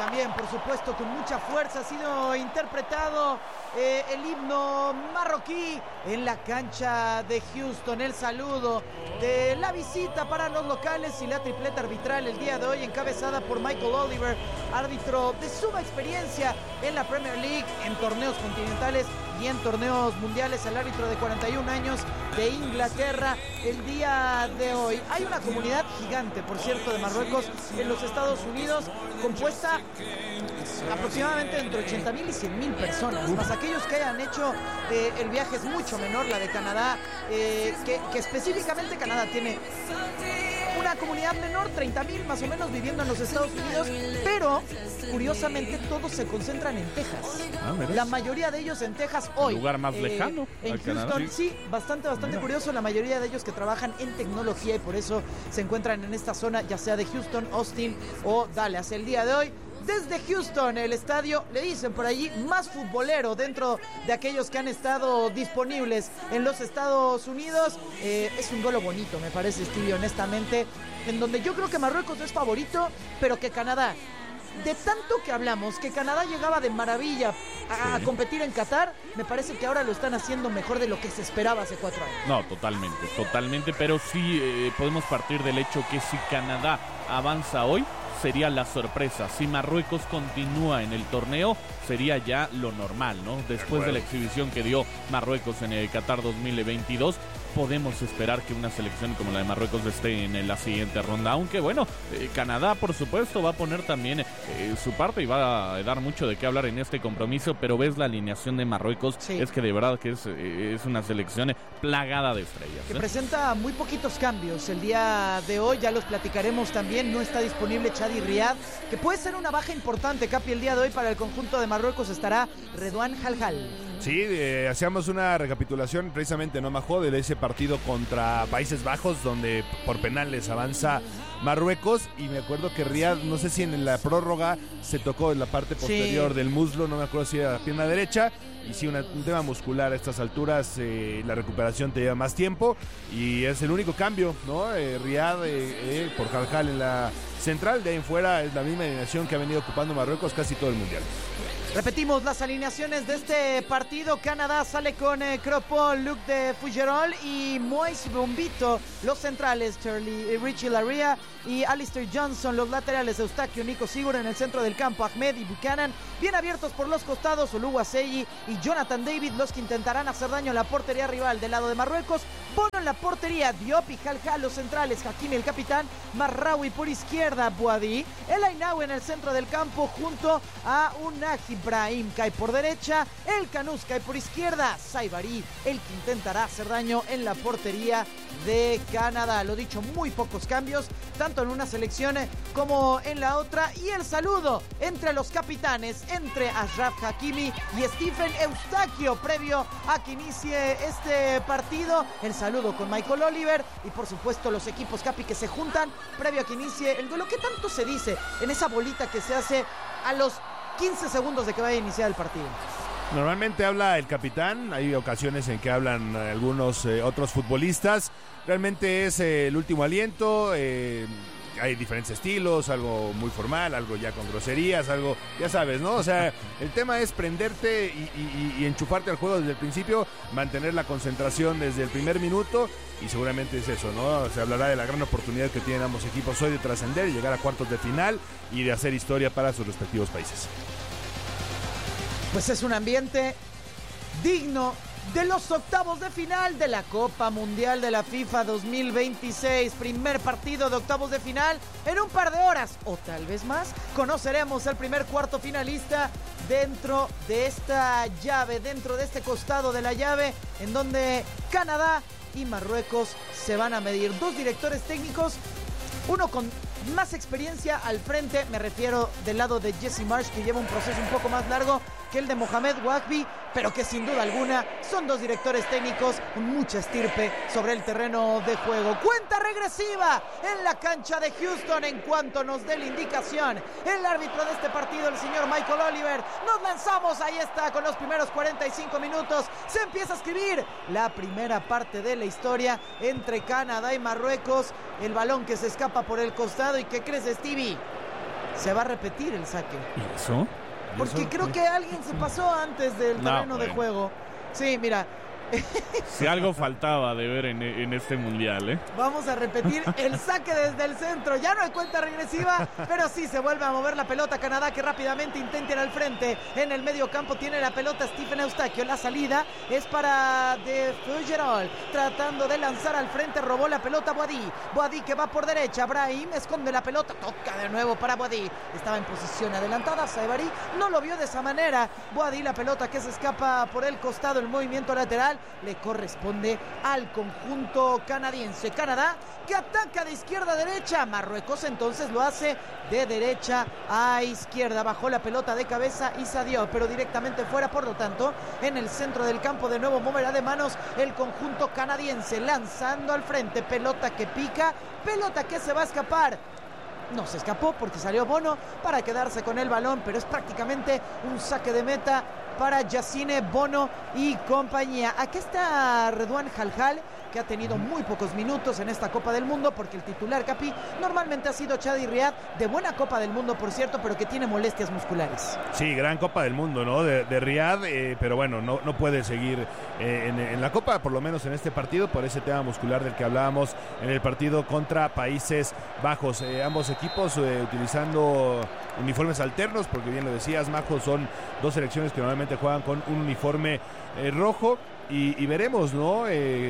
también, por supuesto, con mucha fuerza ha sido interpretado el himno marroquí en la cancha de Houston. El saludo de la visita para los locales y la tripleta arbitral el día de hoy, encabezada por Michael Oliver, árbitro de suma experiencia en la Premier League, en torneos continentales y en torneos mundiales, el árbitro de 41 años de Inglaterra el día de hoy. Hay una comunidad gigante, por cierto, de Marruecos en los Estados Unidos, compuesta aproximadamente entre 80,000 y 100,000 personas, más aquellos que hayan hecho el viaje es mucho menor, la de Canadá, que específicamente Canadá tiene una comunidad menor, 30,000 más o menos viviendo en los Estados Unidos, pero curiosamente todos se concentran en Texas. La mayoría de ellos en Texas hoy. El lugar más lejano. En Houston, Canadá, sí, bastante curioso. La mayoría de ellos que trabajan en tecnología y por eso se encuentran en esta zona, ya sea de Houston, Austin o Dallas. El día de hoy, desde Houston, el estadio, le dicen por allí, más futbolero dentro de aquellos que han estado disponibles en los Estados Unidos. Es un duelo bonito, me parece, Stevie, honestamente, en donde yo creo que Marruecos es favorito, pero que Canadá, de tanto que hablamos, que Canadá llegaba de maravilla a competir en Qatar, me parece que ahora lo están haciendo mejor de lo que se esperaba hace 4 años. No, totalmente, pero sí podemos partir del hecho que si Canadá avanza hoy, sería la sorpresa. Si Marruecos continúa en el torneo, sería ya lo normal, ¿no? Después de la exhibición que dio Marruecos en el Qatar 2022, podemos esperar que una selección como la de Marruecos esté en la siguiente ronda, aunque bueno, Canadá por supuesto va a poner también su parte y va a dar mucho de qué hablar en este compromiso, pero ves la alineación de Marruecos, sí, es que de verdad que es una selección plagada de estrellas. Que presenta muy poquitos cambios el día de hoy, ya los platicaremos también. No está disponible Chadi Riad, que puede ser una baja importante, Capi, el día de hoy para el conjunto de Marruecos. Estará Redouane Halhal. Sí, hacíamos una recapitulación precisamente, ¿no, Majo? De ese partido contra Países Bajos, donde por penales avanza Marruecos, y me acuerdo que Riad, no sé si en la prórroga se tocó en la parte posterior del muslo, no me acuerdo si era la pierna derecha, y sí, un tema muscular a estas alturas, la recuperación te lleva más tiempo, y es el único cambio, ¿no? Riad por Halhal en la central, de ahí en fuera es la misma alineación que ha venido ocupando Marruecos casi todo el Mundial. Repetimos las alineaciones de este partido. Canadá sale con Cropon, Luc de Fougerolles y Moïse Bombito, los centrales, Richie Laryea y Alistair Johnson, los laterales, Eustaquio, Nico Sigur en el centro del campo, Ahmed y Buchanan, bien abiertos por los costados, Oluwaseyi y Jonathan David, los que intentarán hacer daño a la portería rival del lado de Marruecos. Bono en la portería, Diop y Halhal los centrales, Hakimi el capitán, Marraoui por izquierda, Bouadi, El Ainaoui en el centro del campo junto a Unai Brahim cae por derecha, El Canous cae por izquierda, Saibari el que intentará hacer daño en la portería de Canadá. Lo dicho, muy pocos cambios, tanto en una selección como en la otra, y el saludo entre los capitanes, entre Achraf Hakimi y Stephen Eustaquio, previo a que inicie este partido. El saludo con Michael Oliver y por supuesto los equipos, Capi, que se juntan previo a que inicie el duelo. ¿Qué tanto se dice en esa bolita que se hace a los 15 segundos de que vaya a iniciar el partido? Normalmente habla el capitán, hay ocasiones en que hablan algunos otros futbolistas. Realmente es el último aliento, hay diferentes estilos, algo muy formal, algo ya con groserías, algo, ya sabes, ¿no? O sea, el tema es prenderte y enchufarte al juego desde el principio, mantener la concentración desde el primer minuto, y seguramente es eso, ¿no? Se hablará de la gran oportunidad que tienen ambos equipos hoy de trascender y llegar a cuartos de final y de hacer historia para sus respectivos países. Pues es un ambiente digno de los octavos de final de la Copa Mundial de la FIFA 2026. Primer partido de octavos de final. En un par de horas, o tal vez más, conoceremos el primer cuarto finalista dentro de esta llave, dentro de este costado de la llave, en donde Canadá y Marruecos se van a medir. Dos directores técnicos, uno con más experiencia al frente, me refiero del lado de Jesse Marsch, que lleva un proceso un poco más largo que el de Mohamed Wahbi, pero que sin duda alguna son dos directores técnicos con mucha estirpe sobre el terreno de juego. Cuenta regresiva en la cancha de Houston en cuanto nos dé la indicación el árbitro de este partido, el señor Michael Oliver. Nos lanzamos, ahí está, con los primeros 45 minutos. Se empieza a escribir la primera parte de la historia entre Canadá y Marruecos. El balón que se escapa por el costado, ¿y qué crees, Stevie? se va a repetir el saque. ¿Y eso? Porque creo que alguien se pasó antes del terreno de juego. Sí, mira. Si algo faltaba de ver en este mundial, ¿eh? Vamos a repetir el saque desde el centro. Ya no hay cuenta regresiva, pero sí se vuelve a mover la pelota. Canadá que rápidamente intenta ir al frente. En el medio campo tiene la pelota Stephen Eustaquio. La salida es para De Fougerolles, tratando de lanzar al frente. Robó la pelota Boadí que va por derecha. Brahim esconde la pelota. Toca de nuevo para Boadí. Estaba en posición adelantada. Saibari no lo vio de esa manera. Boadí, la pelota que se escapa por el costado. El movimiento lateral le corresponde al conjunto canadiense. Canadá que ataca de izquierda a derecha. Marruecos entonces lo hace de derecha a izquierda. Bajó la pelota de cabeza Issa Diop, pero directamente fuera. Por lo tanto, en el centro del campo de nuevo moverá de manos el conjunto canadiense, lanzando al frente. Pelota que pica, pelota que se va a escapar. No se escapó porque salió Bono para quedarse con el balón, pero es prácticamente un saque de meta para Yacine Bono y compañía. Aquí está Redouane Halhal, que ha tenido muy pocos minutos en esta Copa del Mundo, porque el titular, Capi, normalmente ha sido Chadi Riad, de buena Copa del Mundo, por cierto, pero que tiene molestias musculares. Sí, gran Copa del Mundo, ¿no? De Riad, pero bueno, no puede seguir en la Copa, por lo menos en este partido, por ese tema muscular del que hablábamos en el partido contra Países Bajos. Ambos equipos utilizando uniformes alternos, porque bien lo decías, Majo, son dos selecciones que normalmente juegan con un uniforme rojo. Y veremos, ¿no?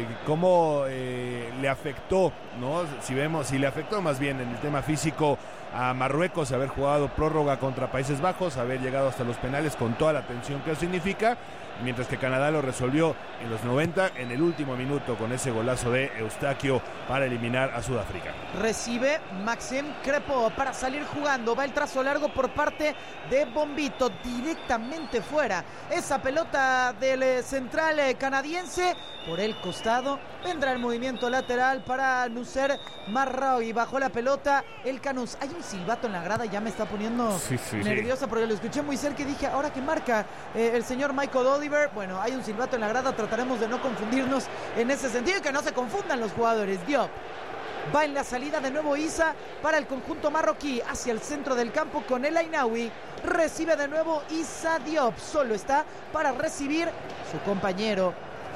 Cómo le afectó, ¿no? Si le afectó más bien en el tema físico a Marruecos haber jugado prórroga contra Países Bajos, haber llegado hasta los penales con toda la tensión que eso significa, mientras que Canadá lo resolvió en los 90, en el último minuto, con ese golazo de Eustaquio para eliminar a Sudáfrica. Recibe Maxime Crepeau para salir jugando. Va el trazo largo por parte de Bombito, directamente fuera. Esa pelota del central canadiense por el costado. Vendrá el movimiento lateral para Nusser Marraoui. Bajó la pelota el Canús. Hay un silbato en la grada, ya me está poniendo nerviosa porque lo escuché muy cerca y dije, ahora que marca el señor Michael Oliver. Bueno, hay un silbato en la grada, trataremos de no confundirnos en ese sentido y que no se confundan los jugadores. Diop va en la salida de nuevo Issa para el conjunto marroquí hacia el centro del campo con El Ainaoui. Recibe de nuevo Issa Diop. Solo está para recibir su compañero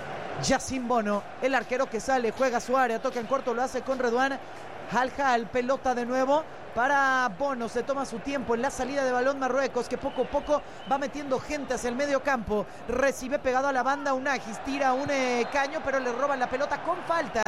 Yacine Bono, el arquero que sale, juega su área, toca en corto, lo hace con Redouane Halhal. Pelota de nuevo para Bono, se toma su tiempo en la salida de balón Marruecos, que poco a poco va metiendo gente hacia el medio campo. Recibe pegado a la banda Unagis, tira un caño, pero le roban la pelota con falta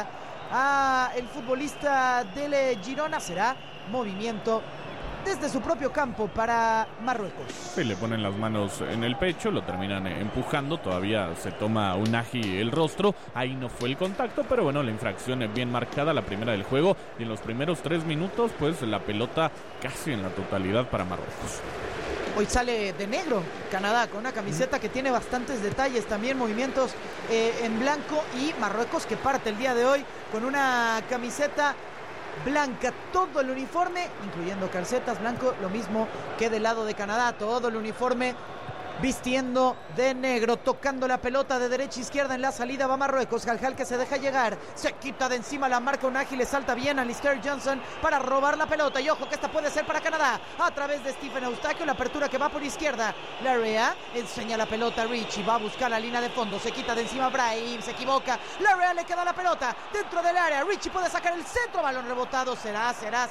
a el futbolista del Girona. Será movimiento desde su propio campo para Marruecos. Sí, le ponen las manos en el pecho, lo terminan empujando, todavía se toma Unagi el rostro, ahí no fue el contacto, pero bueno, la infracción es bien marcada, la primera del juego, y en los primeros 3 minutos, pues la pelota casi en la totalidad para Marruecos. Hoy sale de negro Canadá con una camiseta que tiene bastantes detalles, también movimientos en blanco, y Marruecos que parte el día de hoy con una camiseta blanca, todo el uniforme, incluyendo calcetas blanco, lo mismo que del lado de Canadá, todo el uniforme vistiendo de negro, tocando la pelota de derecha a izquierda en la salida va Marruecos. Halhal que se deja llegar, se quita de encima la marca Unagi, le salta bien a Alistair Johnson para robar la pelota, y ojo que esta puede ser para Canadá a través de Stephen Eustaquio, la apertura que va por izquierda. Larea enseña la pelota a Richie, va a buscar la línea de fondo, se quita de encima Brahim, se equivoca, Larea le queda la pelota dentro del área, Richie puede sacar el centro, balón rebotado, será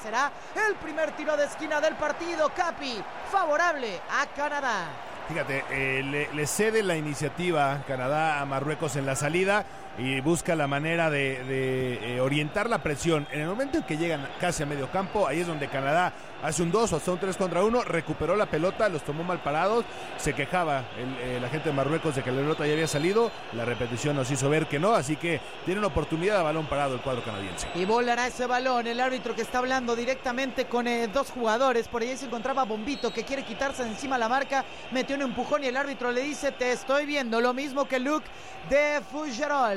el primer tiro de esquina del partido, Capi, favorable a Canadá. Fíjate, le cede la iniciativa Canadá a Marruecos en la salida y busca la manera de orientar la presión. En el momento en que llegan casi a medio campo, ahí es donde Canadá hace un 2 o hasta un 3 contra 1, recuperó la pelota, los tomó mal parados, se quejaba la gente de Marruecos de que la pelota ya había salido, la repetición nos hizo ver que no, así que tiene una oportunidad de balón parado el cuadro canadiense. Y volará ese balón, el árbitro que está hablando directamente con 2 jugadores, por ahí se encontraba Bombito que quiere quitarse de encima la marca, metió un empujón y el árbitro le dice, te estoy viendo, lo mismo que Luc De Fougerolles.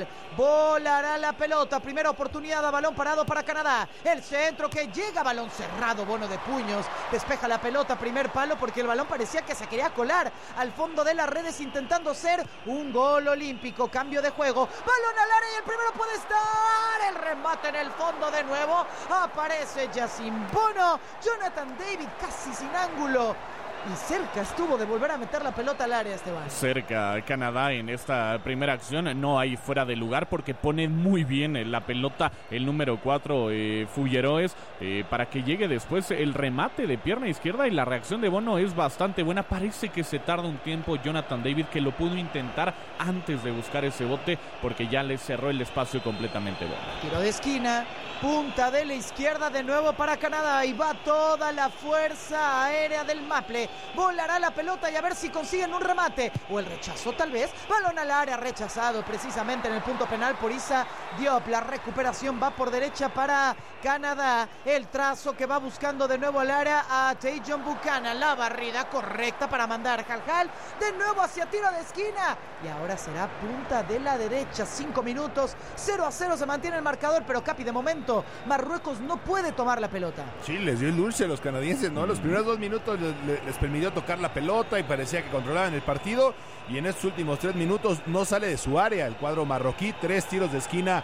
Volará la pelota. Primera oportunidad a balón parado para Canadá. El centro que llega, balón cerrado. Bono de puños. Despeja la pelota, primer palo, porque el balón parecía que se quería colar al fondo de las redes intentando ser un gol olímpico. Cambio de juego. Balón al área y el primero puede estar. El remate en el fondo de nuevo. Aparece ya sin Bono. Jonathan David casi sin ángulo. Y cerca estuvo de volver a meter la pelota al área, Esteban. Cerca Canadá en esta primera acción. No hay fuera de lugar porque pone muy bien la pelota el número 4 Fulleroes para que llegue después el remate de pierna izquierda, y la reacción de Bono es bastante buena. Parece que se tarda un tiempo Jonathan David, que lo pudo intentar antes de buscar ese bote porque ya le cerró el espacio completamente Bono. Tiro de esquina, punta de la izquierda de nuevo para Canadá y va toda la fuerza aérea del Maple. Volará la pelota y a ver si consiguen un remate o el rechazo tal vez. Balón al área, rechazado precisamente en el punto penal por Issa Diop. La recuperación va por derecha para Canadá. El trazo que va buscando de nuevo al área a Tajon Buchanan. La barrida correcta para mandar Jaljal de nuevo hacia tiro de esquina. Y ahora será punta de la derecha. 5 minutos, 0-0 se mantiene el marcador, pero Capi, de momento Marruecos no puede tomar la pelota. Sí, les dio el dulce a los canadienses, ¿no? Los primeros 2 minutos les permitió tocar la pelota y parecía que controlaban el partido, y en estos últimos 3 minutos no sale de su área el cuadro marroquí. 3 tiros de esquina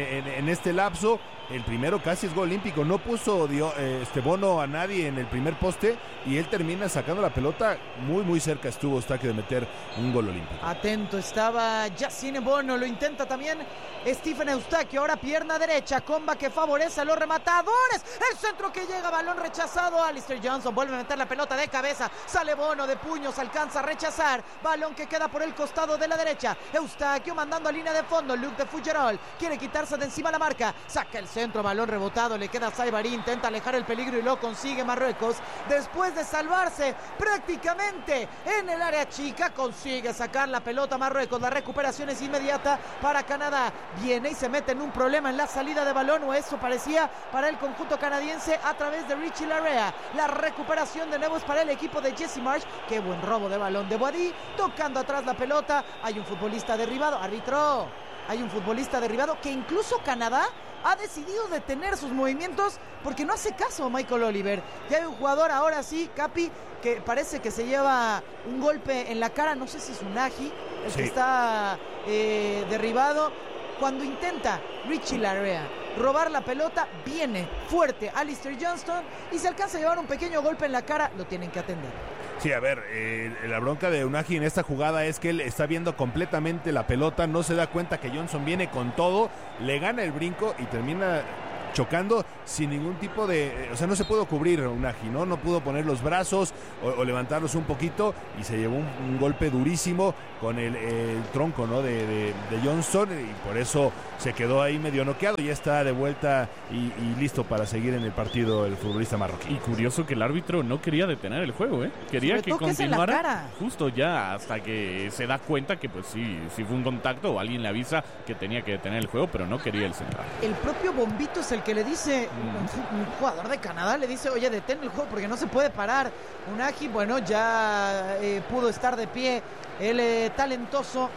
en este lapso. El primero casi es gol olímpico. No puso Bono a nadie en el primer poste y él termina sacando la pelota. Muy cerca estuvo Eustaquio de meter un gol olímpico. Atento estaba Yacine Bono. Lo intenta también Stephen Eustaquio. Ahora pierna derecha. Comba que favorece a los rematadores. El centro que llega, balón rechazado. Alistair Johnson vuelve a meter la pelota de cabeza. Sale Bono de puños, alcanza a rechazar. Balón que queda por el costado de la derecha. Eustaquio mandando a línea de fondo. Luc de Fulgerol quiere quitarse de encima la marca. Saca el centro, balón rebotado, le queda a Saibari, intenta alejar el peligro y lo consigue Marruecos. Después de salvarse prácticamente en el área chica, consigue sacar la pelota Marruecos. La recuperación es inmediata para Canadá. Viene y se mete en un problema en la salida de balón, o eso parecía para el conjunto canadiense a través de Richie Larea. La recuperación de nuevo es para el equipo de Jesse Marsh. Qué buen robo de balón de Boadi, tocando atrás la pelota. Hay un futbolista derribado, árbitro. Hay un futbolista derribado que incluso Canadá ha decidido detener sus movimientos porque no hace caso a Michael Oliver. Ya hay un jugador ahora sí, Capi, que parece que se lleva un golpe en la cara. No sé si es Unagi el que está derribado. Cuando intenta Richie Larea robar la pelota, viene fuerte Alistair Johnston y se alcanza a llevar un pequeño golpe en la cara. Lo tienen que atender. Sí, a ver, la bronca de Unagi en esta jugada es que él está viendo completamente la pelota, no se da cuenta que Johnson viene con todo, le gana el brinco y termina chocando sin ningún tipo de... O sea, no se pudo cubrir Unagi, ¿no? No pudo poner los brazos o levantarlos un poquito y se llevó un golpe durísimo con el tronco, ¿no? de Johnson, y por eso se quedó ahí medio noqueado. Ya está de vuelta y listo para seguir en el partido el futbolista marroquí. Y curioso que el árbitro no quería detener el juego, ¿eh? Quería que continuara justo ya hasta que se da cuenta que pues sí fue un contacto o alguien le avisa que tenía que detener el juego, pero no quería el central. El propio Bombito es el que le dice, un jugador de Canadá le dice, oye, detén el juego porque no se puede parar. Unagi, bueno, ya pudo estar de pie el talentoso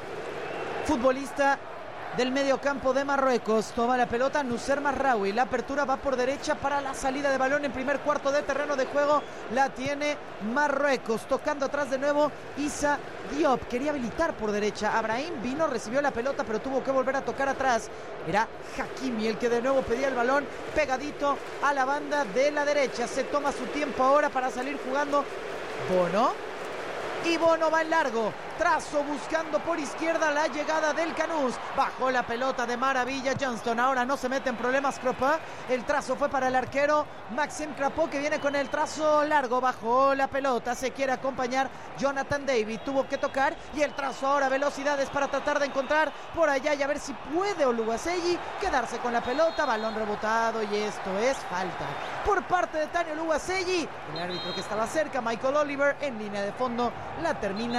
futbolista del mediocampo de Marruecos. Toma la pelota Nusser Marraoui. La apertura va por derecha para la salida de balón en primer cuarto de terreno de juego. La tiene Marruecos. Tocando atrás de nuevo Issa Diop. Quería habilitar por derecha. Abrahim vino, recibió la pelota, pero tuvo que volver a tocar atrás. Era Hakimi el que de nuevo pedía el balón pegadito a la banda de la derecha. Se toma su tiempo ahora para salir jugando Bono. Y Bono va en largo. Trazo buscando por izquierda la llegada del Canús. Bajó la pelota de maravilla Johnston. Ahora no se mete en problemas Crapot. El trazo fue para el arquero Maxime Crapot, que viene con el trazo largo. Bajó la pelota. Se quiere acompañar Jonathan David. Tuvo que tocar. Y el trazo ahora velocidades para tratar de encontrar por allá y a ver si puede Oluwaseyi quedarse con la pelota. Balón rebotado y esto es falta por parte de Tani Oluwaseyi. El árbitro que estaba cerca, Michael Oliver, en línea de fondo, la termina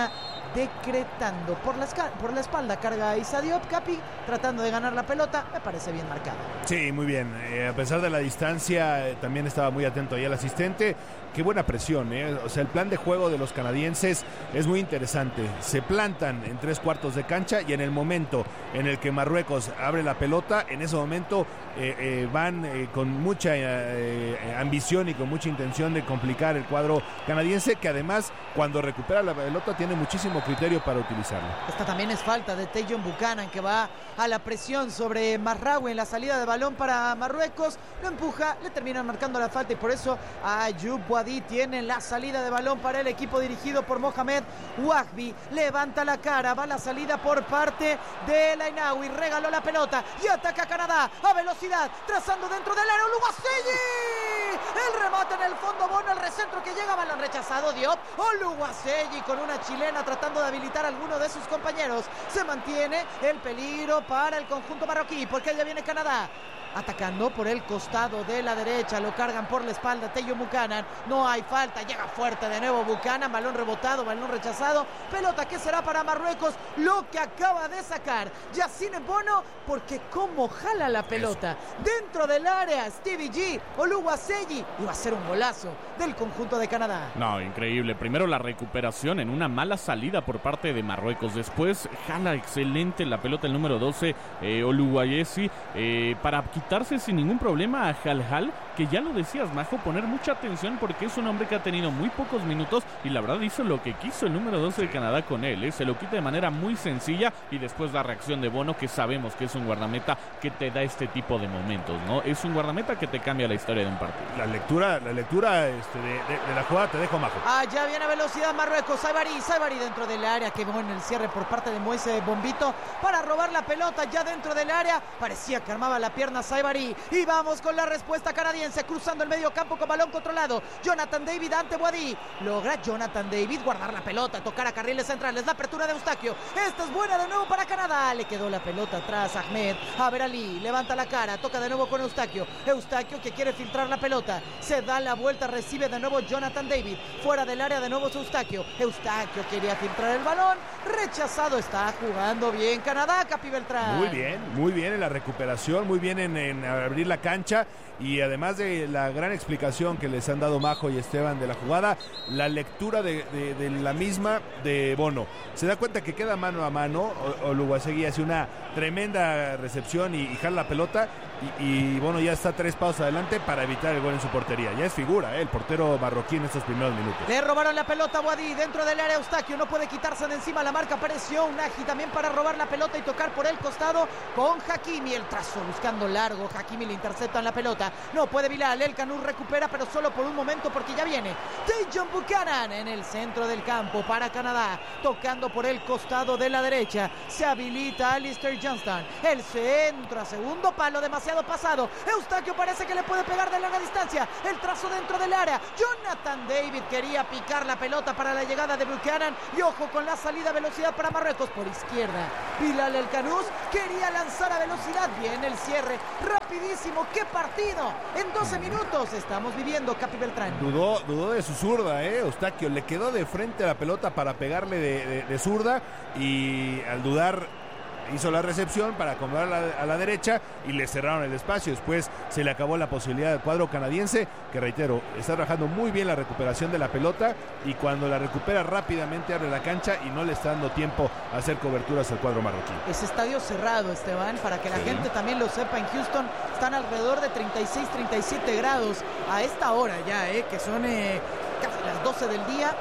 decretando. Por la espalda carga Issa Diop, Capi, tratando de ganar la pelota, me parece bien marcado. Sí, muy bien. A pesar de la distancia, también estaba muy atento ahí el asistente. Qué buena presión, O sea, el plan de juego de los canadienses es muy interesante. Se plantan en 3/4 de cancha y en el momento en el que Marruecos abre la pelota, en ese momento van con mucha ambición y con mucha intención de complicar el cuadro canadiense, que además cuando recupera la pelota tiene muchísimo criterio para utilizarla. Esta también es falta de Tajon Buchanan, que va a la presión sobre Mazraoui en la salida de balón para Marruecos, lo empuja, le terminan marcando la falta y por eso Ayoub Boadi tiene la salida de balón para el equipo dirigido por Mohamed Wahbi. Levanta la cara, va la salida por parte de El Ainaoui, regaló la pelota y ataca a Canadá a velocidad, trazando dentro del área Oluwaseyi. El remate en el fondo, Bono, el recentro que llega, balón rechazado, Diop. Oluwaseyi con una chilena tratando de habilitar a alguno de sus compañeros. Se mantiene el peligro para el conjunto marroquí, porque ya viene Canadá. Atacando por el costado de la derecha, lo cargan por la espalda Tajon Buchanan, no hay falta, llega fuerte de nuevo Buchanan, balón rebotado, balón rechazado, pelota que será para Marruecos, lo que acaba de sacar Yassine Bono, porque cómo jala la pelota dentro del área, Stevie G, Oluwaseyi, iba a ser un golazo del conjunto de Canadá. No, increíble, primero la recuperación en una mala salida por parte de Marruecos, después jala excelente la pelota el número 12, Oluwaseyi, para quitarse sin ningún problema a Halhal, que ya lo decías, Majo, poner mucha atención porque es un hombre que ha tenido muy pocos minutos y la verdad hizo lo que quiso el número 12 de Canadá con él, se lo quita de manera muy sencilla y después la reacción de Bono, que sabemos que es un guardameta que te da este tipo de momentos, ¿no? Es un guardameta que te cambia la historia de un partido. La lectura de la jugada te dejo, Majo. Ya viene a velocidad Marruecos, Saibari dentro del área, que bueno el cierre por parte de Moise Bombito para robar la pelota ya dentro del área, parecía que armaba la pierna Saibari y vamos con la respuesta canadiense, cruzando el medio campo con balón controlado, Jonathan David ante Boadi, logra Jonathan David guardar la pelota, tocar a carriles centrales, la apertura de Eustaquio, esta es buena de nuevo para Canadá, le quedó la pelota atrás Ahmed Aberali, levanta la cara, toca de nuevo con Eustaquio que quiere filtrar la pelota, se da la vuelta, recibe de nuevo Jonathan David, fuera del área de nuevo es Eustaquio quería filtrar el balón, rechazado, está jugando bien Canadá, Capi Beltrán. Muy bien en la recuperación, muy bien en abrir la cancha y además de la gran explicación que les han dado Majo y Esteban de la jugada, la lectura de la misma de Bono. Se da cuenta que queda mano a mano, Oluwaseyi hace una tremenda recepción y jala la pelota y Bono ya está 3 pasos adelante para evitar el gol en su portería. Ya es figura, el portero marroquí en estos primeros minutos. Le robaron la pelota a Boadi dentro del área, Eustaquio no puede quitarse de encima la marca, apareció Unagi también para robar la pelota y tocar por el costado con Hakimi, el trazo buscando largo, Hakimi le intercepta en la pelota, no puede Bilal, el Canut recupera pero solo por un momento porque ya viene Tajon Buchanan en el centro del campo para Canadá, tocando por el costado de la derecha, se habilita Alistair Johnston, el centro a segundo palo, demasiado pasado, Eustaquio parece que le puede pegar de larga distancia, el trazo dentro del área, Jonathan David quería picar la pelota para la llegada de Buchanan y ojo con la salida a velocidad para Marruecos por izquierda, Bilal El Canous quería lanzar a velocidad, viene el cierre, rapidísimo, qué partido, en 12 minutos estamos viviendo, Capi Beltrán. Dudó de su zurda, Eustaquio, le quedó de frente a la pelota para pegarle de zurda y al dudar hizo la recepción para acomodar a la derecha y le cerraron el espacio. Después se le acabó la posibilidad del cuadro canadiense, que reitero, está trabajando muy bien la recuperación de la pelota y cuando la recupera rápidamente abre la cancha y no le está dando tiempo a hacer coberturas al cuadro marroquí. Es estadio cerrado, Esteban, para que la gente también lo sepa. En Houston están alrededor de 36-37 grados a esta hora ya, que son casi las 12 del día.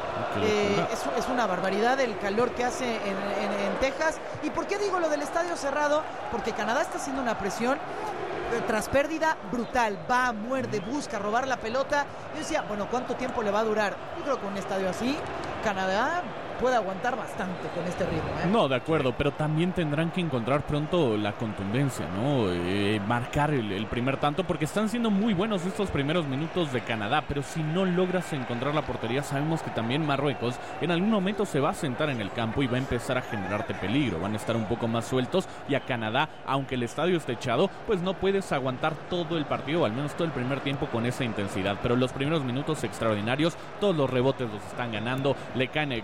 Es una barbaridad el calor que hace en Texas. ¿Y por qué digo lo del estadio cerrado? Porque Canadá está haciendo una presión tras pérdida brutal, va, muerde, busca robar la pelota. Yo decía, bueno, ¿cuánto tiempo le va a durar? Yo creo que un estadio así, Canadá puede aguantar bastante con este ritmo. No, de acuerdo, pero también tendrán que encontrar pronto la contundencia, ¿no? Marcar el primer tanto, porque están siendo muy buenos estos primeros minutos de Canadá, pero si no logras encontrar la portería, sabemos que también Marruecos en algún momento se va a sentar en el campo y va a empezar a generarte peligro, van a estar un poco más sueltos y a Canadá, aunque el estadio esté echado, pues no puedes aguantar todo el partido, o al menos todo el primer tiempo con esa intensidad, pero los primeros minutos extraordinarios, todos los rebotes los están ganando, le caen cobertura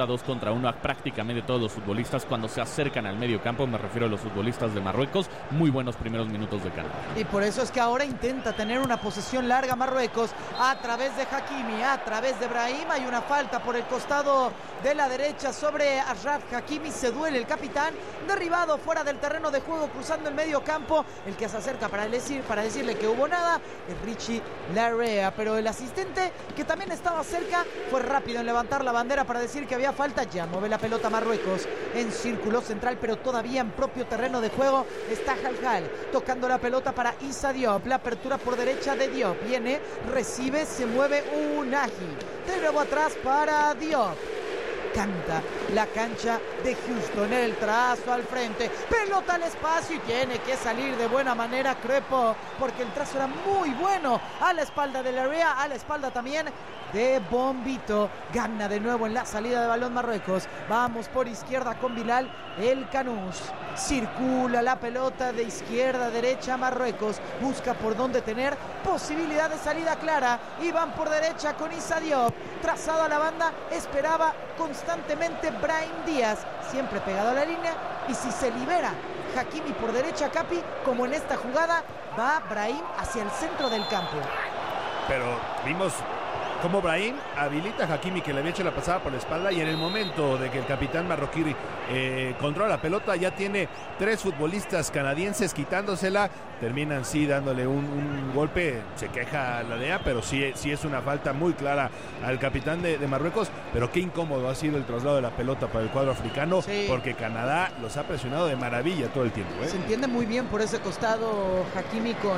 contra 2 contra 1 a prácticamente todos los futbolistas cuando se acercan al medio campo, me refiero a los futbolistas de Marruecos. Muy buenos primeros minutos de Canadá. Y por eso es que ahora intenta tener una posesión larga Marruecos a través de Hakimi, a través de Brahim. Hay una falta por el costado de la derecha sobre Achraf Hakimi. Se duele el capitán, derribado fuera del terreno de juego, cruzando el medio campo. El que se acerca para decirle que hubo nada es Richie Larrea, pero el asistente, que también estaba cerca, fue rápido en levantar la bandera para decir que había falta. Ya mueve la pelota Marruecos en círculo central, pero todavía en propio terreno de juego está Halhal tocando la pelota para Issa Diop. La apertura por derecha de Diop, viene, recibe, se mueve Unahi, de nuevo atrás para Diop. Canta la cancha de Houston, el trazo al frente, pelota al espacio y tiene que salir de buena manera Crepo, porque el trazo era muy bueno a la espalda de Larrea, a la espalda también de Bombito. Gana de nuevo en la salida de balón Marruecos. Vamos por izquierda con Bilal El Canous. Circula la pelota de izquierda a derecha Marruecos. Busca por dónde tener posibilidad de salida clara. Y van por derecha con Issa Diop. Trazado a la banda, esperaba constantemente Brahim Díaz. Siempre pegado a la línea. Y si se libera Hakimi por derecha, Capi, como en esta jugada, va Brahim hacia el centro del campo. Pero vimos como Brahim habilita a Hakimi, que le había hecho la pasada por la espalda, y en el momento de que el capitán marroquí controla la pelota, ya tiene 3 futbolistas canadienses quitándosela, terminan dándole un golpe. Se queja la DEA, pero sí es una falta muy clara al capitán de Marruecos. Pero qué incómodo ha sido el traslado de la pelota para el cuadro africano, sí, porque Canadá los ha presionado de maravilla todo el tiempo, ¿eh? Se entiende muy bien por ese costado Hakimi con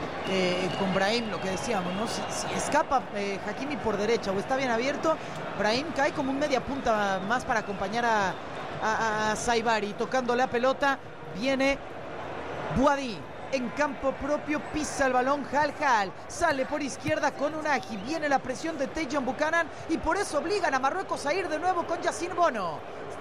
Brahim, lo que decíamos, ¿no? Si escapa Hakimi por derecha o está bien abierto, Brahim cae como un media punta más para acompañar a Saibari. Tocando la pelota viene Bouhaddi en campo propio, pisa el balón Halhal, sale por izquierda con Unahi, viene la presión de Tajon Buchanan y por eso obligan a Marruecos a ir de nuevo con Yassine Bono.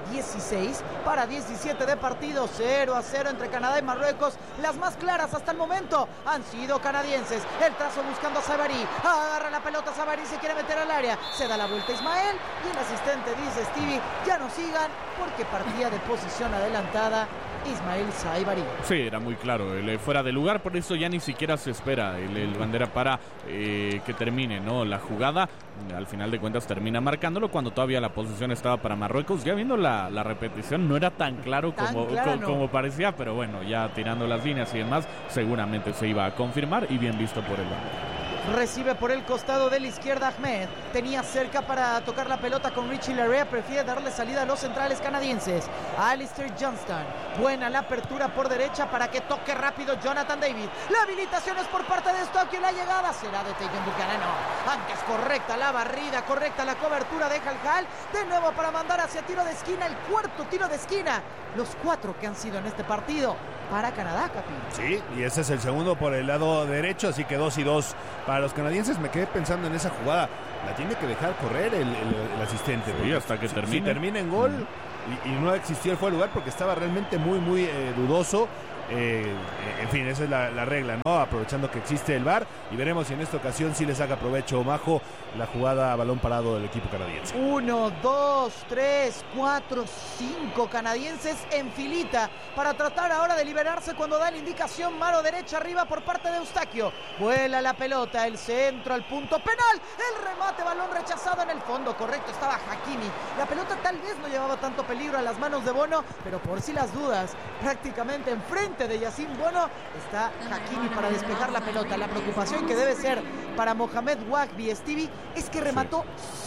16 para 17 de partido, 0-0 entre Canadá y Marruecos. Las más claras hasta el momento han sido canadienses. El trazo buscando a Saibari, agarra la pelota Saibari, se quiere meter al área, se da la vuelta Ismael y el asistente dice: Stevie, ya no sigan porque partía de posición adelantada Ismael Saibari. Sí, era muy claro, el fuera de lugar, por eso ya ni siquiera se espera el bandera para que termine, ¿no?, la jugada. Al final de cuentas termina marcándolo cuando todavía la posición estaba para Marruecos. Ya viendo la repetición no era tan claro como parecía, pero bueno, ya tirando las líneas y demás, seguramente se iba a confirmar y bien visto por el bandera. Recibe por el costado de la izquierda Ahmed. Tenía cerca para tocar la pelota con Richie Larrea. Prefiere darle salida a los centrales canadienses. Alistair Johnston. Buena la apertura por derecha para que toque rápido Jonathan David. La habilitación es por parte de Stockio. La llegada será de Tajon Buchanan. Antes correcta la barrida, correcta la cobertura de Halhal. De nuevo para mandar hacia tiro de esquina. El cuarto tiro de esquina. Los 4 que han sido en este partido para Canadá, Capi. Sí, y ese es el segundo por el lado derecho, así que 2-2 para los canadienses. Me quedé pensando en esa jugada, la tiene que dejar correr el asistente. Sí, hasta que termine. Si termina en gol y no existió el fuera de lugar porque estaba realmente muy dudoso. En fin, esa es la regla, ¿no? Aprovechando que existe el VAR, y veremos si en esta ocasión sí le saca provecho Majo la jugada a balón parado del equipo canadiense. 1, 2, 3, 4, 5 canadienses en filita para tratar ahora de liberarse cuando da la indicación mano derecha arriba por parte de Eustaquio. Vuela la pelota, el centro al punto penal, el remate, balón rechazado en el fondo, correcto, estaba Hakimi. La pelota tal vez no llevaba tanto peligro a las manos de Bono, pero por si las dudas, prácticamente enfrente de Yassine Bono está Hakimi para despejar la pelota. La preocupación que debe ser para Mohamed Wahbi, Stevie, es que remató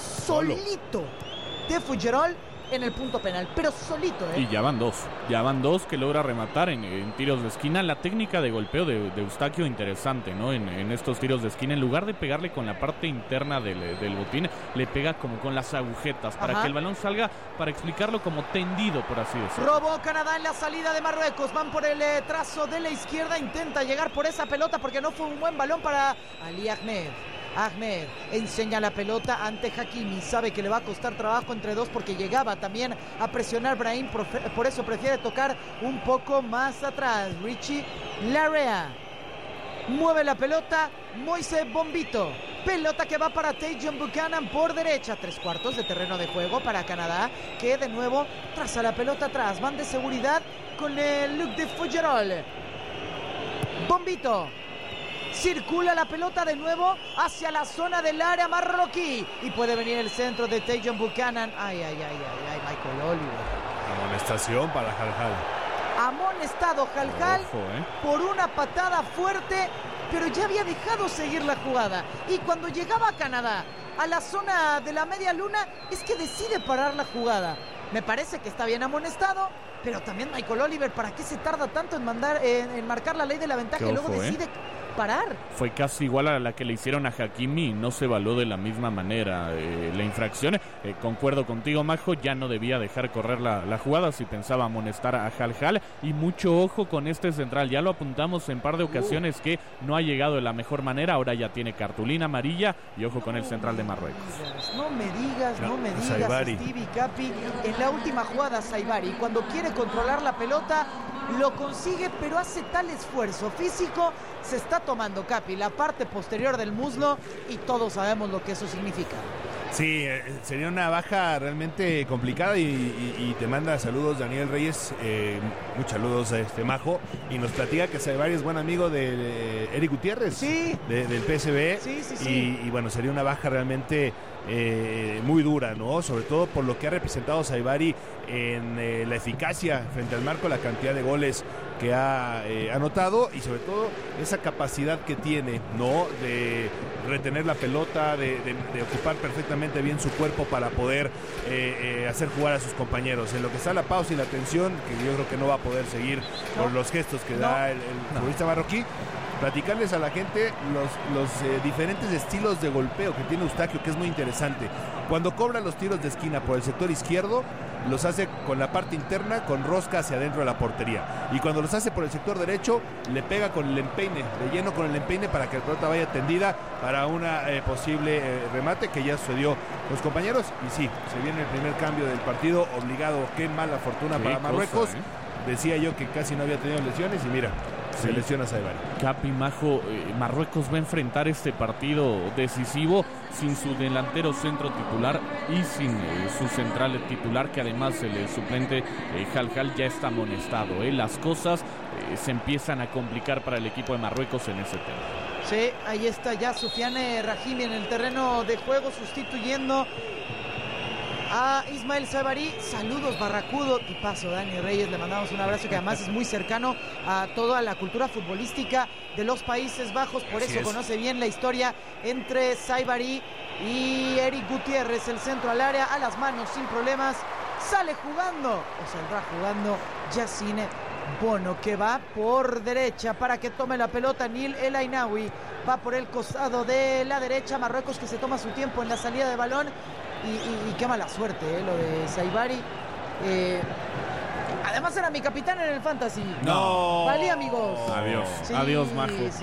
solito de Fougerolles en el punto penal, pero solito, ¿eh? Y ya van dos que logra rematar en tiros de esquina. La técnica de golpeo de Eustaquio interesante, ¿no? En estos tiros de esquina, en lugar de pegarle con la parte interna del botín, le pega como con las agujetas para que el balón salga, para explicarlo, como tendido, por así decirlo. Robó Canadá en la salida de Marruecos, van por el trazo de la izquierda, intenta llegar por esa pelota porque no fue un buen balón para Ali Ahmed. Ahmed enseña la pelota ante Hakimi, sabe que le va a costar trabajo entre dos porque llegaba también a presionar Brahim, por eso prefiere tocar un poco más atrás. Richie Larrea mueve la pelota, Moise Bombito Pelota que va para Tajon Buchanan por derecha. 3/4 de terreno de juego para Canadá, que de nuevo traza la pelota atrás. Van de seguridad con el Luc de Fougerolles. Bombito. Circula la pelota de nuevo hacia la zona del área marroquí. Y puede venir el centro de Tajon Buchanan. Ay, Michael Oliver. Amonestación para Hal. Amonestado Hal por una patada fuerte, pero ya había dejado seguir la jugada. Y cuando llegaba a Canadá a la zona de la media luna, es que decide parar la jugada. Me parece que está bien amonestado, pero también Michael Oliver, ¿para qué se tarda tanto en marcar la ley de la ventaja y luego decide parar? Fue casi igual a la que le hicieron a Hakimi, no se evaluó de la misma manera la infracción. Concuerdo contigo, Majo, ya no debía dejar correr la jugada si pensaba amonestar a Hal. Y mucho ojo con este central, ya lo apuntamos en par de ocasiones que no ha llegado de la mejor manera, ahora ya tiene cartulina amarilla y ojo con el central de Marruecos. No me digas, Stevie Capi, en la última jugada Saibari, cuando quiere controlar la pelota, lo consigue, pero hace tal esfuerzo físico, se está tomando, Capi, la parte posterior del muslo y todos sabemos lo que eso significa. Sí, sería una baja realmente complicada y te manda saludos Daniel Reyes, muchos saludos a Majo, y nos platica que Saibari es buen amigo de Eric Gutiérrez, sí, del PSV, sí. Y bueno, sería una baja realmente muy dura, ¿no? Sobre todo por lo que ha representado Saibari en la eficacia frente al marco, la cantidad de goles que ha anotado y sobre todo esa capacidad que tiene, ¿no? De retener la pelota, de ocupar perfectamente bien su cuerpo para poder hacer jugar a sus compañeros. En lo que está la pausa y la tensión, que yo creo que no va a poder seguir por los gestos que da el futbolista marroquí. Platicarles a la gente los diferentes estilos de golpeo que tiene Eustaquio, que es muy interesante. Cuando cobra los tiros de esquina por el sector izquierdo, los hace con la parte interna, con rosca hacia adentro de la portería. Y cuando los hace por el sector derecho, le pega con el empeine, de lleno con el empeine para que la pelota vaya tendida para una posible remate, que ya sucedió con los compañeros. Y sí, se viene el primer cambio del partido, obligado. Qué mala fortuna para Marruecos. Decía yo que casi no había tenido lesiones y mira, se lesiona Saibari. Capi, Majo, Marruecos va a enfrentar este partido decisivo sin su delantero centro titular y sin su central titular, que además el suplente Hal ya está amonestado. Las cosas se empiezan a complicar para el equipo de Marruecos en ese tema. Sí, ahí está ya Soufiane Rahimi en el terreno de juego sustituyendo a Ismael Saibari. Saludos, Barracudo, tipazo Dani Reyes, le mandamos un abrazo, que además es muy cercano a toda la cultura futbolística de los Países Bajos, por eso conoce bien la historia entre Saibari y Eric Gutiérrez. El centro al área, a las manos sin problemas, sale jugando o saldrá jugando Yassine Bono, que va por derecha para que tome la pelota. Nil El Ainaoui va por el costado de la derecha. Marruecos, que se toma su tiempo en la salida de balón. Y qué mala suerte, lo de Saibari. Además era mi capitán en el Fantasy. No. Valía, amigos. Adiós. Sí, adiós, Majo. Sí.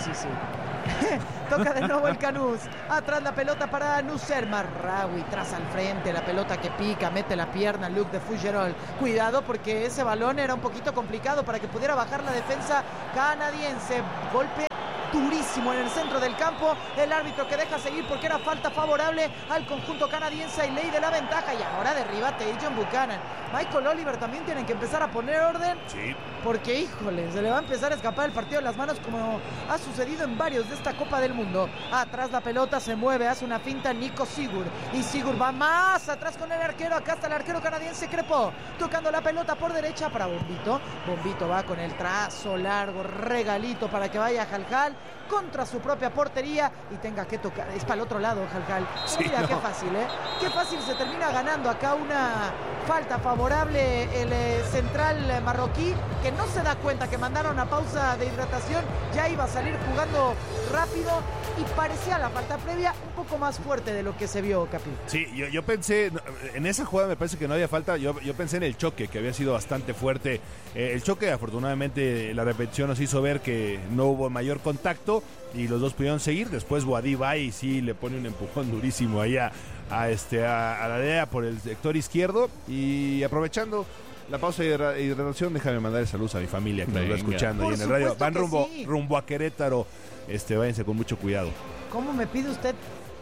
Toca de nuevo el Canús. Atrás la pelota para Nusser Marraoui. Tras al frente, la pelota que pica, mete la pierna Luc de Fougerolles. Cuidado, porque ese balón era un poquito complicado para que pudiera bajar la defensa canadiense. Golpe durísimo en el centro del campo. El árbitro que deja seguir porque era falta favorable al conjunto canadiense y ley de la ventaja. Y ahora derriba Tajon Buchanan. Michael Oliver también tienen que empezar a poner orden. Sí. Porque, híjole, se le va a empezar a escapar el partido de las manos, como ha sucedido en varios de esta Copa del Mundo. Atrás la pelota se mueve, hace una finta Nico Sigurd. Y Sigurd va más atrás con el arquero. Acá está el arquero canadiense Crepó, tocando la pelota por derecha para Bombito. Bombito va con el trazo largo, regalito para que vaya Hal contra su propia portería y tenga que tocar. Es para el otro lado, Hal. Sí, mira, qué fácil, qué fácil se termina ganando acá una falta favorable el central marroquí, que no se da cuenta que mandaron a pausa de hidratación, ya iba a salir jugando rápido y parecía la falta previa un poco más fuerte de lo que se vio, Capi. Sí, yo pensé, en esa jugada me parece que no había falta, yo pensé en el choque, que había sido bastante fuerte. El choque, afortunadamente, la repetición nos hizo ver que no hubo mayor contacto y los dos pudieron seguir. Después Boadí va y sí le pone un empujón durísimo ahí a la DEA por el sector izquierdo. Y aprovechando la pausa de hidratación, déjame mandar saludos a mi familia que nos va escuchando ahí en el radio. Van rumbo a Querétaro. Váyanse con mucho cuidado. ¿Cómo me pide usted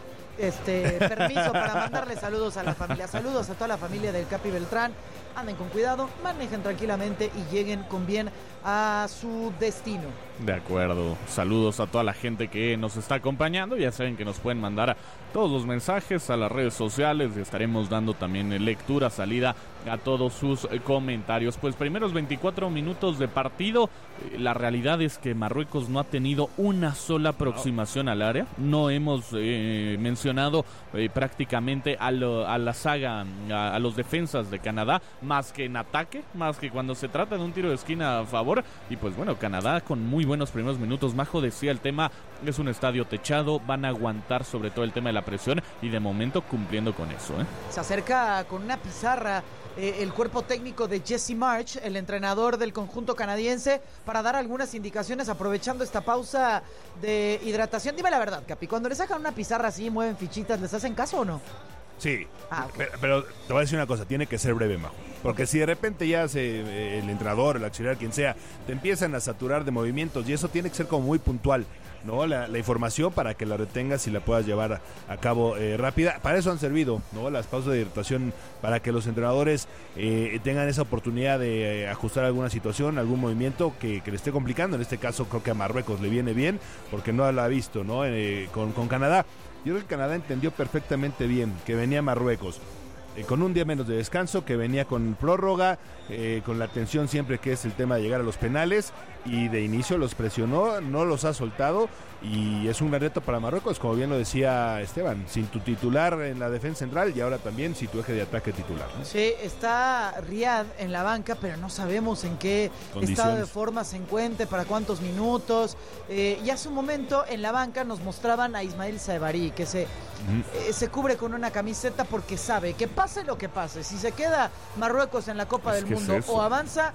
permiso para mandarle saludos a la familia? Saludos a toda la familia del Capi Beltrán. Anden con cuidado, manejen tranquilamente y lleguen con bien a su destino. De acuerdo. Saludos a toda la gente que nos está acompañando. Ya saben que nos pueden mandar todos los mensajes a las redes sociales. Estaremos dando también lectura, salida a todos sus comentarios. Pues primeros 24 minutos de partido. La realidad es que Marruecos no ha tenido una sola aproximación al área. No hemos mencionado prácticamente a la saga, a los defensas de Canadá, más que en ataque, más que cuando se trata de un tiro de esquina a favor. Y pues bueno, Canadá con muy buenos primeros minutos. Majo decía, el tema es un estadio techado, van a aguantar sobre todo el tema de la presión y de momento cumpliendo con eso. Se acerca con una pizarra el cuerpo técnico de Jesse Marsch, el entrenador del conjunto canadiense, para dar algunas indicaciones aprovechando esta pausa de hidratación. Dime la verdad, Capi, cuando le sacan una pizarra así, mueven fichitas, ¿les hacen caso o no? Sí, okay. pero te voy a decir una cosa, tiene que ser breve, Majo. Porque si de repente ya el entrenador, el auxiliar, quien sea, te empiezan a saturar de movimientos y eso tiene que ser como muy puntual, ¿no? La información para que la retengas y la puedas llevar a cabo rápida. Para eso han servido, ¿no? Las pausas de hidratación, para que los entrenadores tengan esa oportunidad de ajustar alguna situación, algún movimiento que le esté complicando. En este caso creo que a Marruecos le viene bien porque no la ha visto, ¿no? Con Canadá. Yo creo que Canadá entendió perfectamente bien que venía Marruecos con un día menos de descanso, que venía con prórroga, con la tensión siempre que es el tema de llegar a los penales, y de inicio los presionó, no los ha soltado, y es un gran reto para Marruecos, como bien lo decía Esteban, sin tu titular en la defensa central y ahora también sin tu eje de ataque titular, ¿no? Sí, está Riyad en la banca, pero no sabemos en qué estado de forma se encuentre, para cuántos minutos. Y hace un momento en la banca nos mostraban a Ismail Saibari, que se cubre con una camiseta porque sabe que pase lo que pase, si se queda Marruecos en la Copa del Mundo o avanza,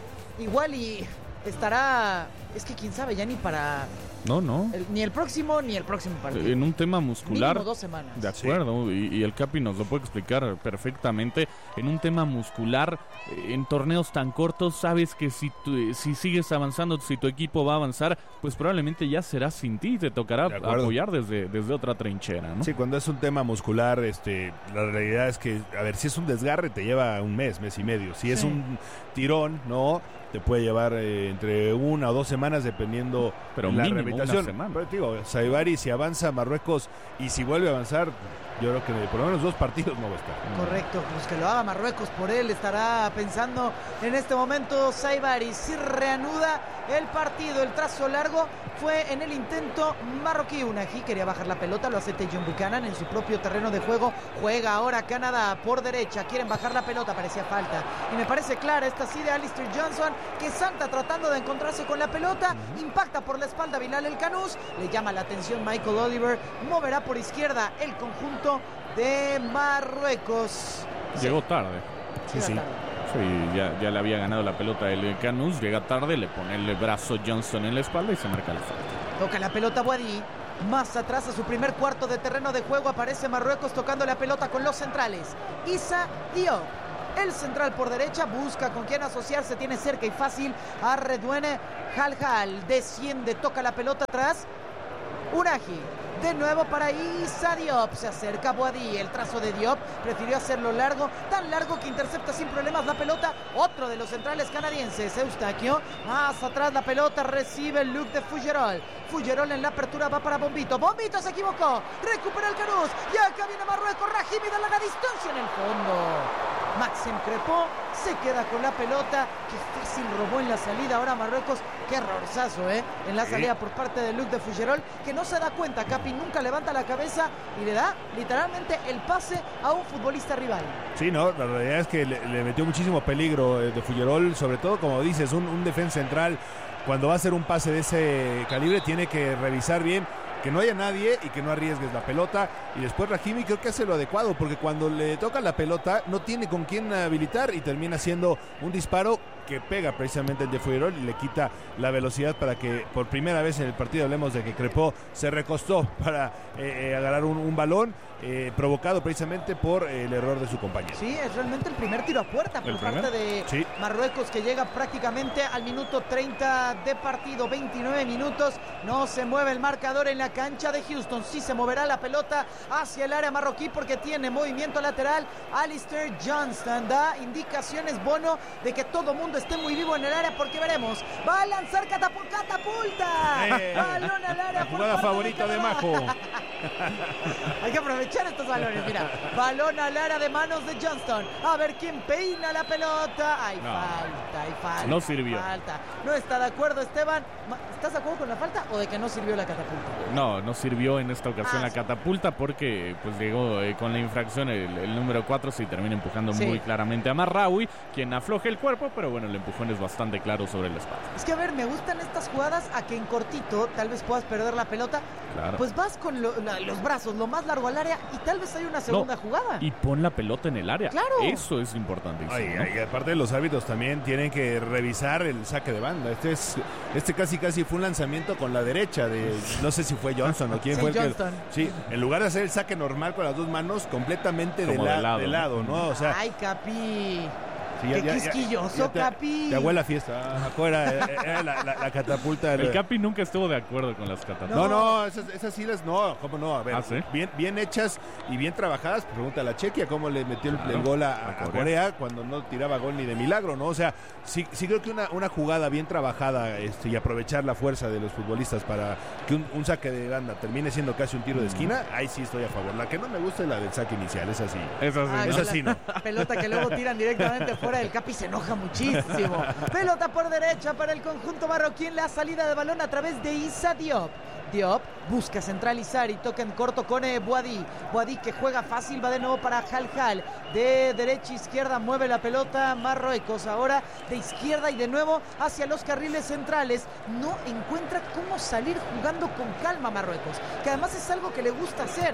igual y estará, es que quién sabe, ya ni para... ni el próximo partido. En un tema muscular. Mínimo 2 semanas. De acuerdo, sí. y el Capi nos lo puede explicar perfectamente. En un tema muscular, en torneos tan cortos, sabes que si sigues avanzando, si tu equipo va a avanzar, pues probablemente ya será sin ti, te tocará apoyar desde otra trinchera, ¿no? Sí, cuando es un tema muscular, la realidad es que, a ver, si es un desgarre te lleva un mes y medio. Si es un tirón, ¿no? Te puede llevar entre 1 o 2 semanas dependiendo de la rehabilitación. Pero digo, Saibari, si avanza Marruecos y si vuelve a avanzar, yo creo que por lo menos 2 partidos no va a estar. Correcto, pues que lo haga Marruecos por él, estará pensando en este momento Saibari. Si reanuda el partido, el trazo largo fue en el intento marroquí. Unahi quería bajar la pelota, lo hace Tejon Buchanan en su propio terreno de juego. Juega ahora Canadá por derecha, quieren bajar la pelota, parecía falta. Y me parece clara esta sí de Alistair Johnson, que salta tratando de encontrarse con la pelota, impacta por la espalda Bilal El Kanous, le llama la atención Michael Oliver, moverá por izquierda el conjunto de Marruecos. Llegó tarde. Sí. Sí, ya le había ganado la pelota el Kanous, llega tarde, le pone el brazo Johnson en la espalda y se marca la falta. Toca la pelota Boadi. Más atrás, a su primer cuarto de terreno de juego, aparece Marruecos tocando la pelota con los centrales. Issa Diop, el central por derecha, busca con quién asociarse, tiene cerca y fácil a Redouane Halhal. Desciende, toca la pelota atrás. Unahi, de nuevo para Issa Diop, se acerca Boadi, el trazo de Diop, prefirió hacerlo largo, tan largo que intercepta sin problemas la pelota, otro de los centrales canadienses, Eustaquio, más atrás la pelota, recibe el look de Fougerolles en la apertura va para Bombito se equivocó, recupera el Kanous, y acá viene Marruecos, Rahimi de larga distancia en el fondo, Maxime Crépeau se queda con la pelota, que fácil robó en la salida ahora Marruecos, qué errorzazo, en la salida por parte de Luc de Fougerolles, que no se da cuenta, Capi nunca levanta la cabeza y le da literalmente el pase a un futbolista rival. Sí, no, la realidad es que le metió muchísimo peligro de Fougerolles, sobre todo como dices, un defensa central, cuando va a hacer un pase de ese calibre tiene que revisar bien que no haya nadie y que no arriesgues la pelota, y después Rahimi creo que hace lo adecuado, porque cuando le toca la pelota no tiene con quién habilitar y termina termina siendo un disparo que pega precisamente el de Figueroa y le quita la velocidad para que por primera vez en el partido hablemos de que Crepó se recostó para agarrar un balón provocado precisamente por el error de su compañero. Sí, es realmente el primer tiro a puerta por parte de Marruecos, que llega prácticamente al minuto 30 de partido, 29 minutos. No se mueve el marcador en la cancha de Houston. Sí se moverá la pelota hacia el área marroquí porque tiene movimiento lateral. Alistair Johnston da indicaciones Bono de que todo mundo esté muy vivo en el área porque veremos. Va a lanzar catapulta. Balón al área. La jugada favorita de Majo. Hay que aprovechar estos balones, mira. Balón al área de manos de Johnston. A ver quién peina la pelota. Hay falta. No sirvió. Falta. No está de acuerdo, Esteban. ¿Estás de acuerdo con la falta o de que no sirvió la catapulta? No sirvió en esta ocasión la catapulta porque pues llegó con la infracción el número 4, se termina empujando muy claramente a Marraoui, quien afloja el cuerpo, pero bueno, el empujón es bastante claro sobre la espalda. Es que a ver, me gustan estas jugadas a que en cortito tal vez puedas perder la pelota. Claro. Pues vas con los brazos lo más largo al área y tal vez hay una segunda jugada. Y pon la pelota en el área. Claro. Eso es importante. Y aparte los árbitros también tienen que revisar el saque de banda. Este casi fue un lanzamiento con la derecha de, no sé si fue Johnson o quién fue el Johnston. que. Sí, en lugar de hacer el saque normal con las dos manos, completamente de lado, ¿no? O sea. Ay, Capi. Sí, qué quisquilloso, Capi. Te abuela fiesta. Afuera era la catapulta. El Capi nunca estuvo de acuerdo con las catapultas. No, esas sí no, ¿cómo no? A ver, ¿sí? bien hechas y bien trabajadas. Pregunta a la Chequia cómo le metió el gol a Corea cuando no tiraba gol ni de milagro, ¿no? O sea, sí creo que una jugada bien trabajada y aprovechar la fuerza de los futbolistas para que un saque de banda termine siendo casi un tiro de esquina, ahí sí estoy a favor. La que no me gusta es la del saque inicial, esa sí. Esa sí no. Pelota que luego tiran directamente fuera. El Capi se enoja muchísimo. Pelota por derecha para el conjunto marroquí en la salida de balón a través de Issa Diop. Diop busca centralizar y toca en corto con Boadi. Boadi que juega fácil, va de nuevo para Hal. De derecha a izquierda mueve la pelota Marruecos. Ahora de izquierda y de nuevo hacia los carriles centrales. No encuentra cómo salir jugando con calma Marruecos, que además es algo que le gusta hacer.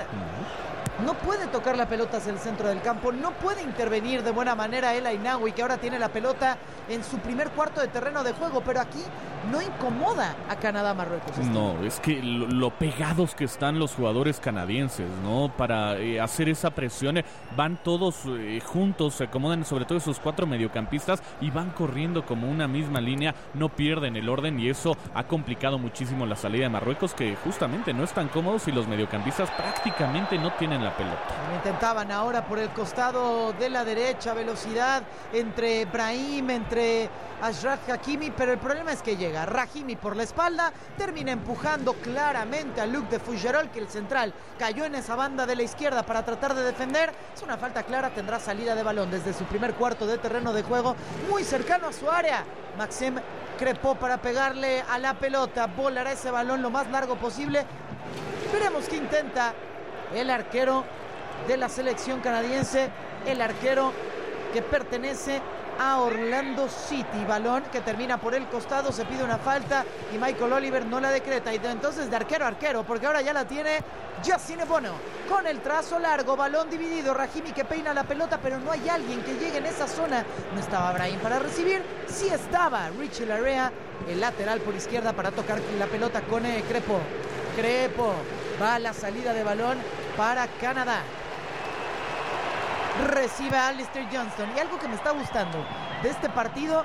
No puede tocar la pelota hacia el centro del campo, no puede intervenir de buena manera El Ainaoui, que ahora tiene la pelota en su primer cuarto de terreno de juego, pero aquí no incomoda a Canadá-Marruecos. No, es que lo pegados que están los jugadores canadienses, ¿no? Para hacer esa presión, van todos juntos, se acomodan sobre todo esos 4 mediocampistas y van corriendo como una misma línea, no pierden el orden y eso ha complicado muchísimo la salida de Marruecos, que justamente no están cómodos y los mediocampistas prácticamente no tienen la pelota. Intentaban ahora por el costado de la derecha, velocidad entre Brahim, entre Achraf Hakimi, pero el problema es que llega Rahimi por la espalda, termina empujando claramente a Luc de Fougerolles, que el central cayó en esa banda de la izquierda para tratar de defender. Es una falta clara, tendrá salida de balón desde su primer cuarto de terreno de juego, muy cercano a su área. Maxime Crepó para pegarle a la pelota, volará ese balón lo más largo posible. Veremos qué intenta el arquero de la selección canadiense, el arquero que pertenece a Orlando City. Balón que termina por el costado, se pide una falta y Michael Oliver no la decreta. Y entonces de arquero a arquero, porque ahora ya la tiene Yassine Bono con el trazo largo, balón dividido. Rahimi que peina la pelota, pero no hay alguien que llegue en esa zona. No estaba Brahim para recibir, sí estaba Richie Larea, el lateral por izquierda, para tocar la pelota con Crepó. Va a la salida de balón para Canadá. Recibe a Alistair Johnston. Y algo que me está gustando de este partido,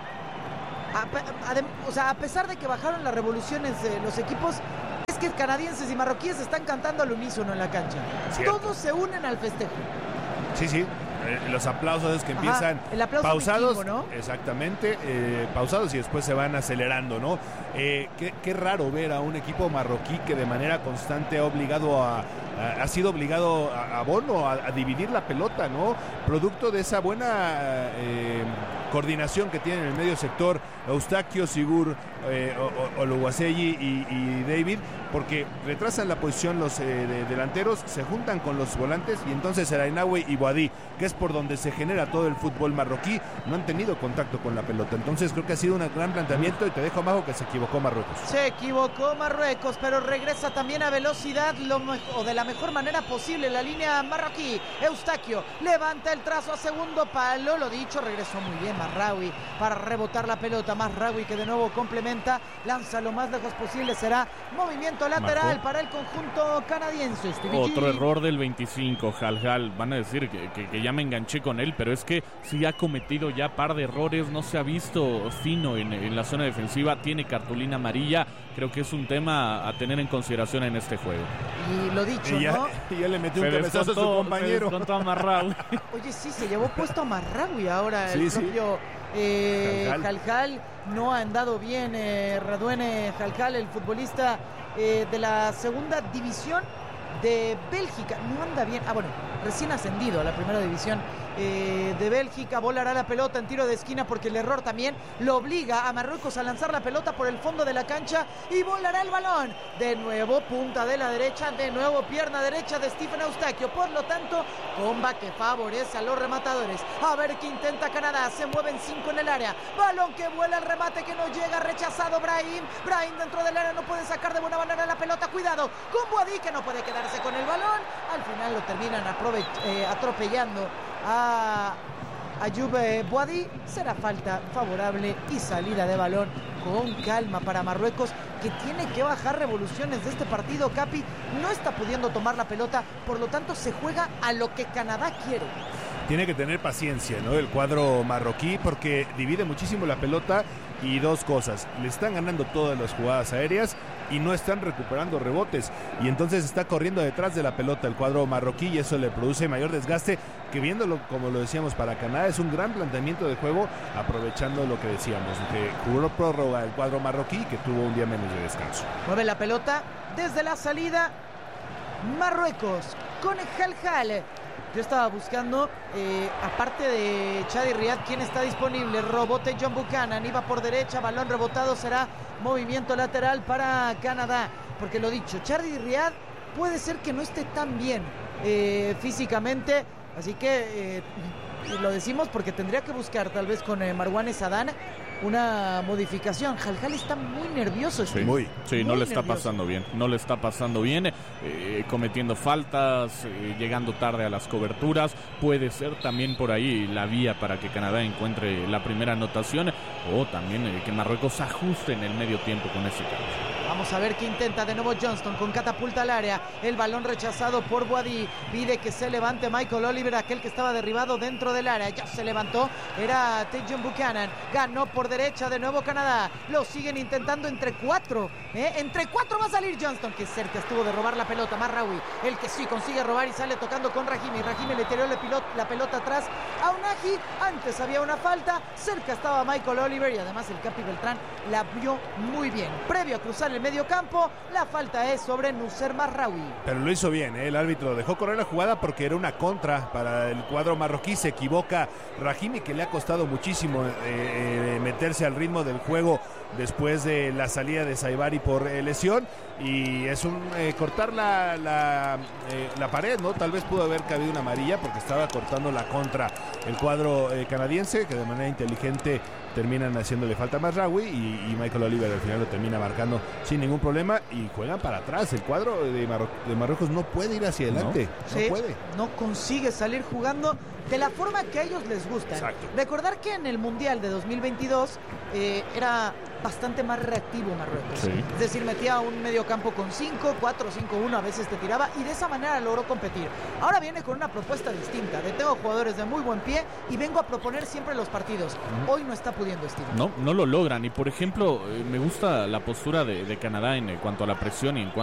a pesar de que bajaron las revoluciones de los equipos, es que canadienses y marroquíes están cantando al unísono en la cancha. Cierto. Todos se unen al festejo. Sí. Los aplausos es que empiezan pausados, vikingo, ¿no? Exactamente, pausados y después se van acelerando, ¿no? Qué raro ver a un equipo marroquí que de manera constante ha sido obligado a Bono a dividir la pelota, ¿no? Producto de esa buena coordinación que tiene en el medio sector Eustaquio, Sigur, Oluwaseyi y David, porque retrasan la posición los delanteros, se juntan con los volantes y entonces El Ainaoui y Boadi, que es por donde se genera todo el fútbol marroquí, no han tenido contacto con la pelota. Entonces creo que ha sido un gran planteamiento y te dejo abajo que se equivocó Marruecos. Se equivocó Marruecos, pero regresa también a velocidad o de la mejor manera posible la línea marroquí. Eustaquio levanta el trazo a segundo palo, lo dicho, regresó muy bien Mazraoui para rebotar la pelota. Mazraoui que de nuevo complementa, lanza lo más lejos posible, será movimiento lateral para el conjunto canadiense. Otro error del 25, Hal. Van a decir que ya me enganché con él, pero es que sí ha cometido ya par de errores, no se ha visto fino en la zona defensiva, tiene cartulina amarilla, creo que es un tema a tener en consideración en este juego. Y lo dicho, ¿no? Y ya le metió un cabezazo a su compañero. Se descontó a Mazraoui. Oye, sí, se llevó puesto a Mazraoui ahora sí, el propio Hal. No ha andado bien Radouane Hal, el futbolista de la segunda división de Bélgica. No anda bien. Bueno, recién ascendido a la primera división de Bélgica. Volará la pelota en tiro de esquina porque el error también lo obliga a Marruecos a lanzar la pelota por el fondo de la cancha y volará el balón. De nuevo punta de la derecha, de nuevo pierna derecha de Stephen Eustaquio. Por lo tanto, comba que favorece a los rematadores. A ver qué intenta Canadá. Se mueven 5 en el área. Balón que vuela, el remate que no llega. Rechazado Brahim. Brahim dentro del área no puede sacar de buena manera la pelota. Cuidado con Boadi que no puede quedarse con el balón. Al final lo terminan atropellando a Ayoub Boadi. Será falta favorable y salida de balón con calma para Marruecos, que tiene que bajar revoluciones de este partido. Capi no está pudiendo tomar la pelota, por lo tanto se juega a lo que Canadá quiere. Tiene que tener paciencia, ¿no? El cuadro marroquí, porque divide muchísimo la pelota y dos cosas: le están ganando todas las jugadas aéreas y no están recuperando rebotes, y entonces está corriendo detrás de la pelota el cuadro marroquí y eso le produce mayor desgaste, que viéndolo, como lo decíamos, para Canadá es un gran planteamiento de juego, aprovechando lo que decíamos, que jugó prórroga el cuadro marroquí, que tuvo un día menos de descanso. Mueve la pelota desde la salida Marruecos con Hal. Yo estaba buscando, aparte de Chadi Riyad, quién está disponible. Rebote John Buchanan, iba por derecha, balón rebotado, será movimiento lateral para Canadá. Porque lo dicho, Chadi Riyad puede ser que no esté tan bien físicamente, así que lo decimos porque tendría que buscar tal vez con Marouane Sadan una modificación. Hal está muy nervioso. Sí, no le está pasando bien. No le está pasando bien, cometiendo faltas, llegando tarde a las coberturas. Puede ser también por ahí la vía para que Canadá encuentre la primera anotación, o también que Marruecos ajuste en el medio tiempo con ese cambio. Vamos a ver qué intenta de nuevo Johnston con catapulta al área. El balón rechazado por Boadi. Pide que se levante Michael Oliver, aquel que estaba derribado dentro del área. Ya se levantó. Era Tajon Buchanan. Ganó por derecha de nuevo Canadá. Lo siguen intentando entre 4. Entre 4 va a salir Johnston, que cerca estuvo de robar la pelota. Mazraoui, el que sí consigue robar y sale tocando con Rahimi. Rahimi le tiró la pelota atrás a Unagi. Antes había una falta. Cerca estaba Michael Oliver y además el Capi Beltrán la vio muy bien. Previo a cruzar el medio campo, la falta es sobre Nusser Mazraoui. Pero lo hizo bien, el árbitro dejó correr la jugada porque era una contra para el cuadro marroquí. Se equivoca Rahimi, que le ha costado muchísimo meterse al ritmo del juego después de la salida de Saibari por lesión, y es un cortar la pared, ¿no? Tal vez pudo haber cabido una amarilla porque estaba cortando la contra el cuadro canadiense, que de manera inteligente terminan haciéndole falta a Mazraoui, y Michael Oliver al final lo termina marcando sin ningún problema, y juegan para atrás. El cuadro de Marruecos no puede ir hacia adelante, no puede. No consigue salir jugando de la forma que a ellos les gusta. Exacto. Recordar que en el Mundial de 2022 era bastante más reactivo Marruecos. Sí. Es decir, metía un mediocampo con 5, 4, 5, 1, a veces te tiraba, y de esa manera logró competir. Ahora viene con una propuesta distinta. Tengo jugadores de muy buen pie y vengo a proponer siempre los partidos. Hoy no está pudiendo, Steve. No lo logran. Y por ejemplo, me gusta la postura de Canadá en cuanto a la presión y en cuanto